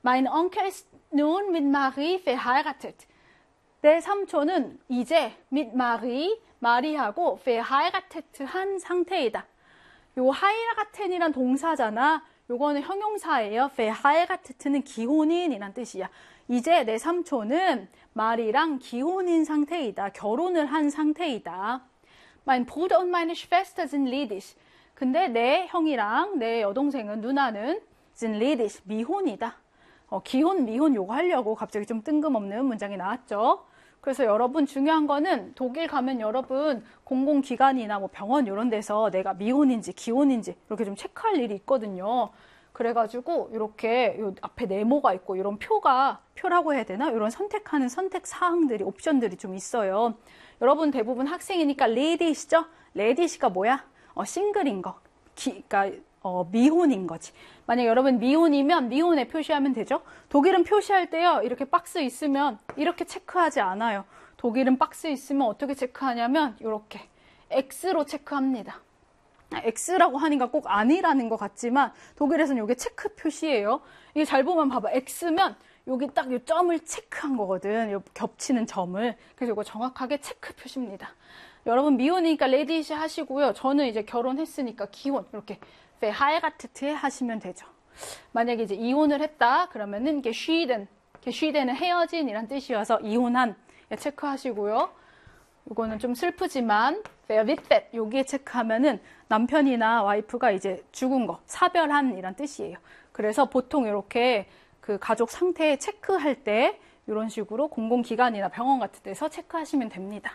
Mein Onkel ist nun mit Marie verheiratet. 내 삼촌은 이제 mit Marie, 마리하고 verheiratet 한 상태이다. 요 heiraten이란 동사잖아. 요거는 형용사예요. verheiratet는 기혼인이란 뜻이야. 이제 내 삼촌은 마리랑 기혼인 상태이다. 결혼을 한 상태이다. Mein Bruder und meine Schwester sind ledig. 근데 내 형이랑 내 여동생은 누나는 sind ledig, 미혼이다. 기혼, 미혼 요거 하려고 갑자기 좀 뜬금없는 문장이 나왔죠. 그래서 여러분 중요한 거는 독일 가면 여러분 공공기관이나 뭐 병원 이런 데서 내가 미혼인지 기혼인지 이렇게 좀 체크할 일이 있거든요. 그래가지고 이렇게 요 앞에 네모가 있고 이런 표라고 해야 되나? 이런 선택하는 선택 사항들이 옵션들이 좀 있어요. 여러분 대부분 학생이니까 레디시죠? 레디시가 뭐야? 싱글인 거. 그러니까 미혼인 거지. 만약 여러분 미혼이면 미혼에 표시하면 되죠. 독일은 표시할 때요. 이렇게 박스 있으면 이렇게 체크하지 않아요. 독일은 박스 있으면 어떻게 체크하냐면 이렇게 X로 체크합니다. X라고 하니까 꼭 아니라는 것 같지만 독일에서는 이게 체크 표시예요. 이게 잘 보면 봐봐. X면 여기 딱 이 점을 체크한 거거든. 요 겹치는 점을. 그래서 이거 정확하게 체크 표시입니다. 여러분 미혼이니까 레디시 하시고요. 저는 이제 결혼했으니까 기혼 이렇게 verheiratet 하시면 되죠. 만약에 이제 이혼을 했다 그러면은 geschieden 헤어진이란 뜻이어서 이혼한 체크하시고요. 이거는 좀 슬프지만 verwitwet 여기에 체크하면은 남편이나 와이프가 이제 죽은 거 사별한이란 뜻이에요. 그래서 보통 이렇게 그 가족 상태 체크할 때 이런 식으로 공공기관이나 병원 같은 데서 체크하시면 됩니다.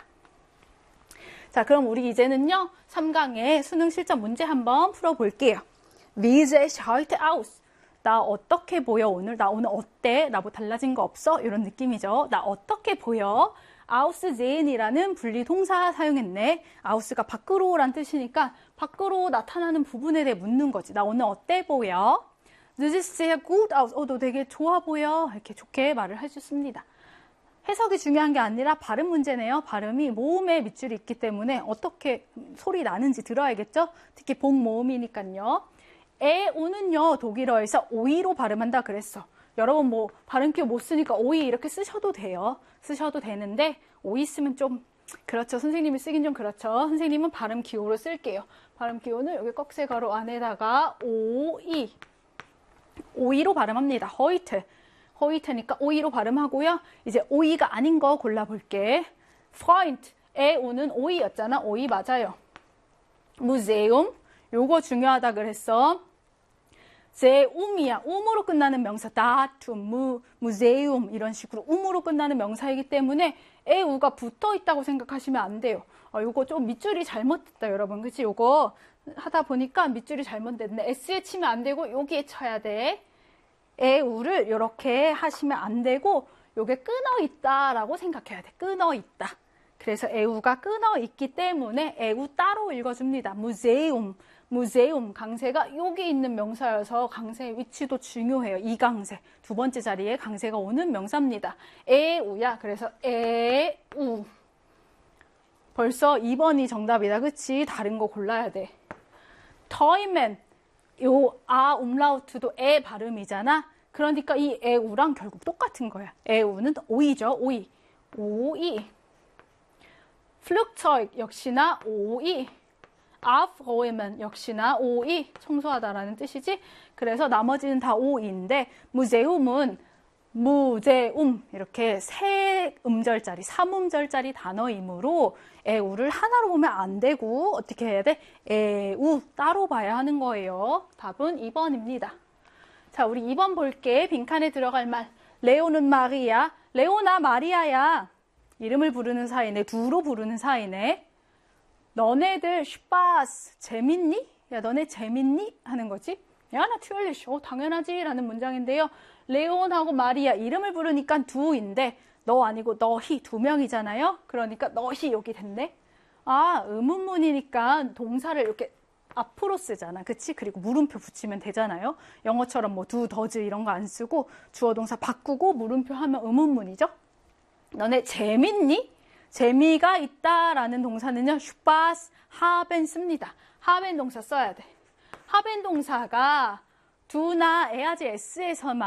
자, 그럼 우리 이제는요 3강의 수능 실전 문제 한번 풀어볼게요. Wie sehe ich heute aus? 나 어떻게 보여 오늘? 나 오늘 어때? 나뭐 달라진 거 없어? 이런 느낌이죠. 나 어떻게 보여? aussehen 이라는 분리동사 사용했네. aus가 밖으로란 뜻이니까 밖으로 나타나는 부분에 대해 묻는 거지. 나 오늘 어때 보여? Du siehst sehr gut aus. 너 되게 좋아 보여. 이렇게 좋게 말을 해줬습니다. 해석이 중요한 게 아니라 발음 문제네요. 발음이 모음에 밑줄이 있기 때문에 어떻게 소리 나는지 들어야겠죠? 특히 복모음이니까요. 우는요 독일어에서 오이로 발음한다 그랬어. 여러분 뭐 발음기 못 쓰니까 오이 이렇게 쓰셔도 돼요. 쓰셔도 되는데 오이 쓰면 좀 그렇죠. 선생님이 쓰긴 좀 그렇죠. 선생님은 발음 기호로 쓸게요. 발음 기호는 여기 꺽쇠 가로 안에다가 오이로 발음합니다. heute.니까 오이로 발음하고요. 이제 오이가 아닌 거 골라볼게. Freund에 오는 오이였잖아. 오이 맞아요. 무세움 요거 중요하다 그랬어. 제움이야. um으로 끝나는 명사. 다툼, 무세움 이런 식으로 um으로 끝나는 명사이기 때문에 우가 붙어 있다고 생각하시면 안 돼요. 요거 좀 밑줄이 잘못됐다 여러분. 그치? 요거 하다 보니까 밑줄이 잘못됐네. s에 치면 안 되고 여기에 쳐야 돼. 우를 이렇게 하시면 안 되고 요게 끊어 있다라고 생각해야 돼. 끊어 있다. 그래서 우가 끊어 있기 때문에 우 따로 읽어줍니다. 무세움 강세가 여기 있는 명사여서 강세의 위치도 중요해요. 이 강세 두 번째 자리에 강세가 오는 명사입니다. 우야. 그래서 우. 벌써 2번이 정답이다. 그치? 다른 거 골라야 돼. 터이맨 요 umlaut도 발음이잖아. 그러니까 이 우랑 결국 똑같은 거야. 우는 오이죠. 오이. Flugzeug 역시나 오이. aufräumen 역시나 오이. 청소하다라는 뜻이지. 그래서 나머지는 다 오이인데 무세움은 무제움 이렇게 세 음절짜리, 3음절짜리 단어이므로 우를 하나로 보면 안 되고 어떻게 해야 돼? 우 따로 봐야 하는 거예요. 답은 2번입니다. 자, 우리 2번 볼게. 빈칸에 들어갈 말. 레오는 마리아. 레오나 마리아야. 이름을 부르는 사이네. 두로 부르는 사이네. 너네들 슈파스 재밌니? 야, 너네 재밌니? 하는 거지. 야, natürlich. 당연하지. 라는 문장인데요. 레온하고 마리아 이름을 부르니까 두인데 너 아니고 너희 두 명이잖아요. 그러니까 너희 여기 됐네. 의문문이니까 동사를 이렇게 앞으로 쓰잖아. 그치? 그리고 물음표 붙이면 되잖아요. 영어처럼 뭐 do, does 이런 거 안 쓰고 주어 동사 바꾸고 물음표 하면 의문문이죠. 너네 재밌니? 재미가 있다라는 동사는요. 슈파스 하벤 씁니다. 하벤 동사 써야 돼. 하벤 동사가 do나 에아지 s에서만